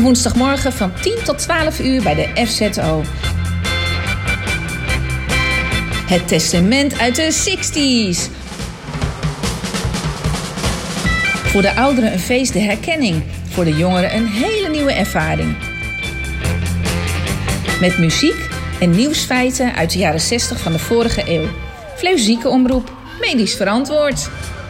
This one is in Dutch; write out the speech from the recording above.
woensdagmorgen van 10 tot 12 uur bij de FZO. Het testament uit de 60's. Voor de ouderen een feest der herkenning. Voor de jongeren een hele nieuwe ervaring. Met muziek en nieuwsfeiten uit de jaren 60 van de vorige eeuw. Fleuzieke omroep, medisch verantwoord.